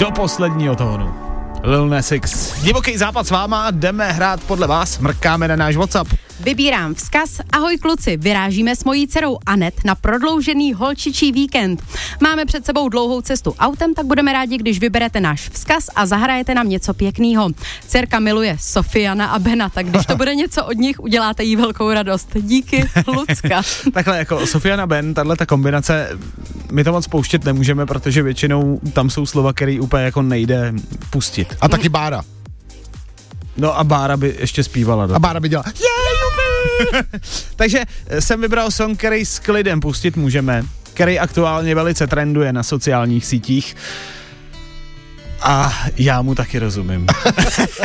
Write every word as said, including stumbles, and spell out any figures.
do posledního tónu. Lil Nas X. Divoký západ s váma, jdeme hrát podle vás, mrkáme na náš WhatsApp. Vybírám vzkaz. Ahoj kluci, vyrážíme s mojí dcerou Anet na prodloužený holčičí víkend. Máme před sebou dlouhou cestu autem, tak budeme rádi, když vyberete náš vzkaz a zahrajete nám něco pěkného. Dcerka miluje Sofiana a Bena, tak když to bude něco od nich, uděláte jí velkou radost. Díky, Lucka. Takhle jako Sofiana Ben, tahle ta kombinace, my to moc pouštět nemůžeme, protože většinou tam jsou slova, který úplně jako nejde pustit. A taky Bára. No a Bára by ještě zpívala. A Bára by dělala Takže jsem vybral song, který s klidem pustit můžeme, který aktuálně velice trenduje na sociálních sítích. A já mu taky rozumím.